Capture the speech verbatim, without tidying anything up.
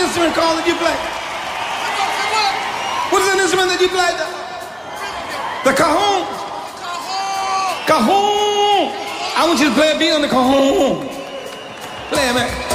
instrument called that you play? What is an instrument that you play? The cajon. Cajon. I want you to play a beat on the cajon. Play it, man.